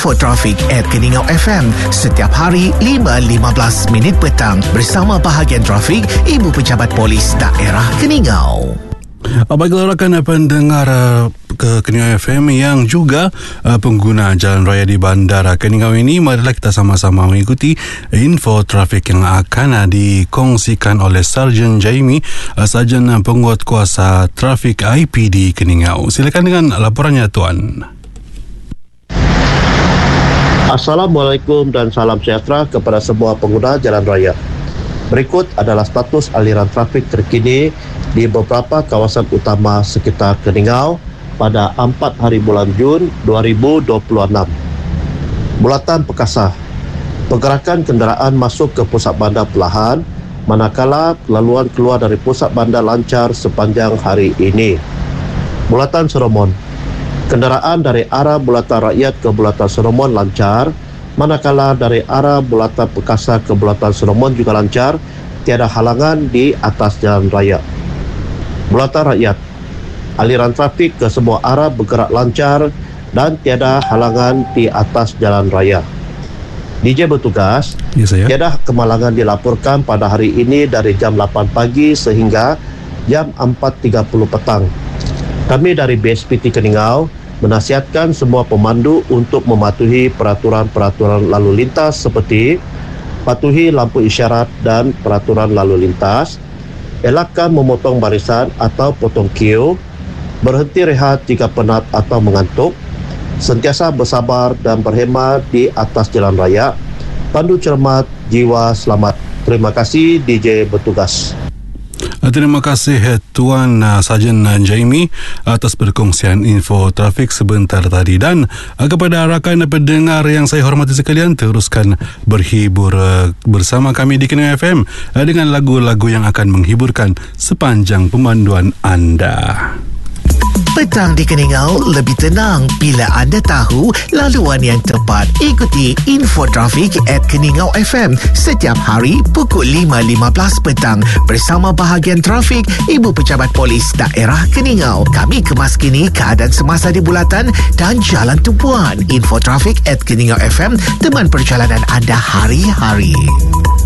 info.traffic@Keningau FM setiap hari 5:15 petang bersama bahagian trafik Ibu Pejabat Polis Daerah Keningau. Baiklah rakan pendengar ke Keningau FM yang juga pengguna jalan raya di Bandara Keningau ini, marilah kita sama-sama mengikuti info trafik yang akan dikongsikan oleh Sarjan Jaimi, Sarjan Penguatkuasa Trafik IPD Keningau. Silakan dengan laporannya tuan. Assalamualaikum dan salam sejahtera kepada semua pengguna jalan raya. Berikut adalah status aliran trafik terkini di beberapa kawasan utama sekitar Keningau pada 4 hari bulan Jun 2026. Bulatan Pekasah. Pergerakan kenderaan masuk ke pusat bandar perlahan, manakala laluan keluar dari pusat bandar lancar sepanjang hari ini. Bulatan Seromon. Kenderaan dari arah Bulatan Rakyat ke Bulatan Seromon lancar, manakala dari arah Bulatan Pekasah ke Bulatan Seromon juga lancar, tiada halangan di atas jalan raya. Bulatan Rakyat. Aliran trafik ke semua arah bergerak lancar dan tiada halangan di atas jalan raya. DJ bertugas, tiada kemalangan dilaporkan pada hari ini dari jam 8 pagi sehingga jam 4.30 petang. Kami dari BSPT Keningau menasihatkan semua pemandu untuk mematuhi peraturan-peraturan lalu lintas seperti patuhi lampu isyarat dan peraturan lalu lintas, elakkan memotong barisan atau potong queue, berhenti rehat jika penat atau mengantuk, sentiasa bersabar dan berhemah di atas jalan raya, pandu cermat, jiwa selamat. Terima kasih DJ bertugas. Terima kasih Tuan Sarjan Jaimi atas perkongsian info trafik sebentar tadi. Dan kepada rakan pendengar yang saya hormati sekalian, teruskan berhibur bersama kami di Keningau FM dengan lagu-lagu yang akan menghiburkan sepanjang pemanduan anda. Petang di Keningau lebih tenang bila anda tahu laluan yang tepat. Ikuti info trafik @Keningau FM setiap hari pukul 5:15 petang bersama bahagian trafik Ibu Pejabat Polis Daerah Keningau. Kami kemas kini keadaan semasa di bulatan dan jalan tumpuan. Info trafik @Keningau FM, teman perjalanan anda hari-hari.